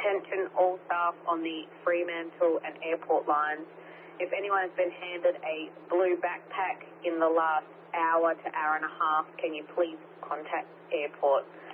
Attention all staff on the Fremantle and airport lines. If anyone has been handed a blue backpack in the last hour to hour and a half, can you please contact airport?